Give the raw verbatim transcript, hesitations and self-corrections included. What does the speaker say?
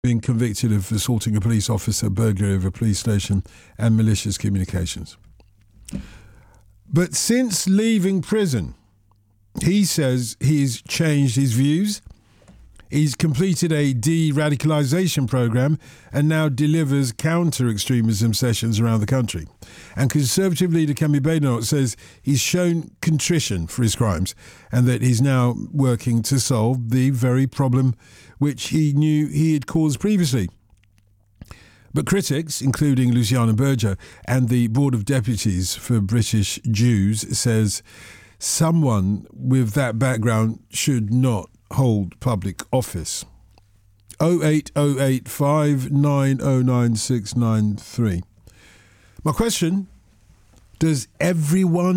Being convicted of assaulting a police officer, burglary of a police station, and malicious communications. But since leaving prison, he says he's changed his views. He's completed a de-radicalisation programme and now delivers counter-extremism sessions around the country. And Conservative leader Kemi Badenoch says he's shown contrition for his crimes and that he's now working to solve the very problem which he knew he had caused previously. But critics, including Luciana Berger and the Board of Deputies for British Jews, says someone with that background should not hold public office. oh eight oh eight, five nine oh nine, six nine three. My question, does everyone